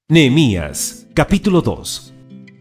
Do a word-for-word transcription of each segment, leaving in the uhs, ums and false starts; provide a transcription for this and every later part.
Nehemías, capítulo dos.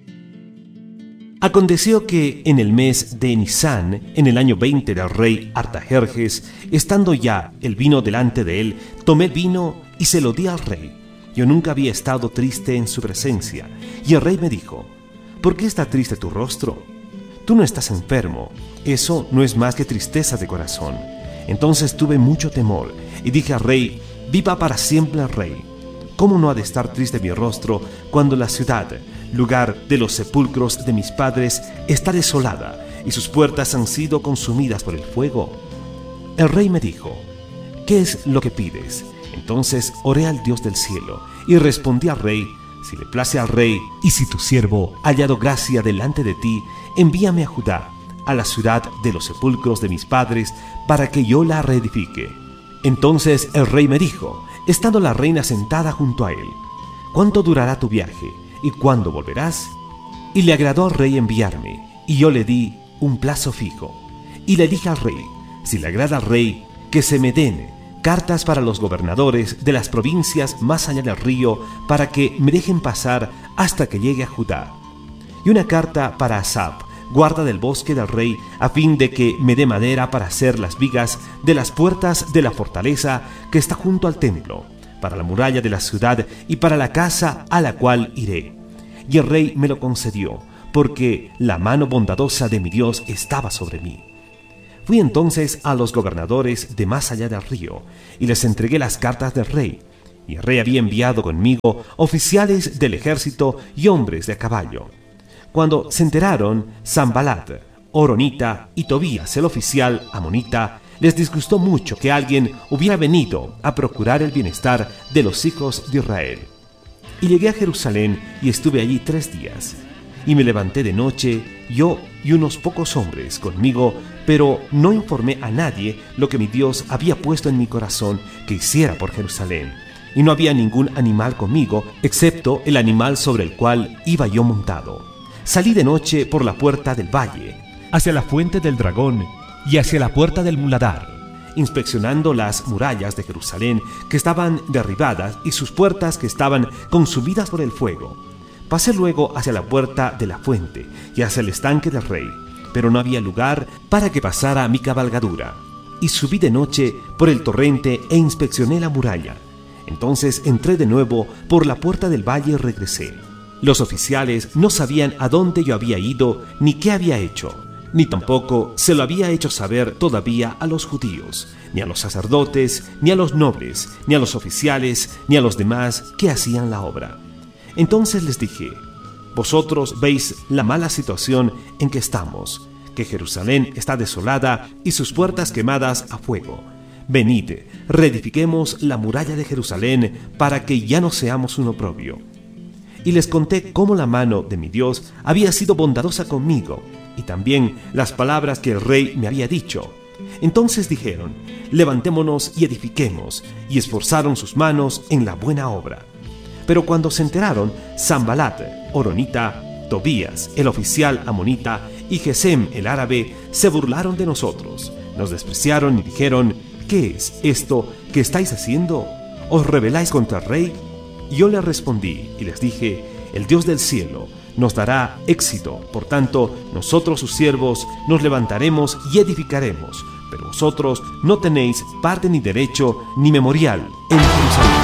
Aconteció que en el mes de Nisán, en el año veinte del rey Artajerjes, estando ya el vino delante de él, tomé el vino y se lo di al rey. Yo nunca había estado triste en su presencia. Y el rey me dijo: ¿por qué está triste tu rostro? Tú no estás enfermo. Eso no es más que tristeza de corazón. Entonces tuve mucho temor y dije al rey: viva para siempre el rey. ¿Cómo no ha de estar triste mi rostro cuando la ciudad, lugar de los sepulcros de mis padres, está desolada y sus puertas han sido consumidas por el fuego? El rey me dijo: ¿qué es lo que pides? Entonces oré al Dios del cielo y respondí al rey: si le place al rey y si tu siervo ha hallado gracia delante de ti, envíame a Judá, a la ciudad de los sepulcros de mis padres, para que yo la reedifique. Entonces el rey me dijo, estando la reina sentada junto a él: ¿cuánto durará tu viaje y cuándo volverás? Y le agradó al rey enviarme, y yo le di un plazo fijo. Y le dije al rey: si le agrada al rey, que se me den cartas para los gobernadores de las provincias más allá del río, para que me dejen pasar hasta que llegue a Judá. Y una carta para Asaf, guarda del bosque del rey, a fin de que me dé madera para hacer las vigas de las puertas de la fortaleza que está junto al templo, para la muralla de la ciudad y para la casa a la cual iré. Y el rey me lo concedió, porque la mano bondadosa de mi Dios estaba sobre mí. Fui entonces a los gobernadores de más allá del río, y les entregué las cartas del rey. Y el rey había enviado conmigo oficiales del ejército y hombres de a caballo. Cuando se enteraron, Sanbalat, Horonita y Tobías, el oficial amonita, les disgustó mucho que alguien hubiera venido a procurar el bienestar de los hijos de Israel. Y llegué a Jerusalén y estuve allí tres días. Y me levanté de noche, yo y unos pocos hombres conmigo, pero no informé a nadie lo que mi Dios había puesto en mi corazón que hiciera por Jerusalén. Y no había ningún animal conmigo, excepto el animal sobre el cual iba yo montado. Salí de noche por la puerta del valle, hacia la fuente del dragón y hacia la puerta del muladar, inspeccionando las murallas de Jerusalén que estaban derribadas y sus puertas que estaban consumidas por el fuego. Pasé luego hacia la puerta de la fuente y hacia el estanque del rey, pero no había lugar para que pasara mi cabalgadura. Y subí de noche por el torrente e inspeccioné la muralla. Entonces entré de nuevo por la puerta del valle y regresé. Los oficiales no sabían a dónde yo había ido ni qué había hecho, ni tampoco se lo había hecho saber todavía a los judíos, ni a los sacerdotes, ni a los nobles, ni a los oficiales, ni a los demás que hacían la obra. Entonces les dije: vosotros veis la mala situación en que estamos, que Jerusalén está desolada y sus puertas quemadas a fuego. Venid, reedifiquemos la muralla de Jerusalén para que ya no seamos un oprobio. Y les conté cómo la mano de mi Dios había sido bondadosa conmigo, y también las palabras que el rey me había dicho. Entonces dijeron: levantémonos y edifiquemos, y esforzaron sus manos en la buena obra. Pero cuando se enteraron, Sanbalat, Horonita, Tobías, el oficial amonita, y Gesem, el árabe, se burlaron de nosotros, nos despreciaron y dijeron: ¿qué es esto que estáis haciendo? ¿Os rebeláis contra el rey? Y yo les respondí y les dije: el Dios del cielo nos dará éxito, por tanto, nosotros sus siervos nos levantaremos y edificaremos, pero vosotros no tenéis parte ni derecho ni memorial en Jerusalén.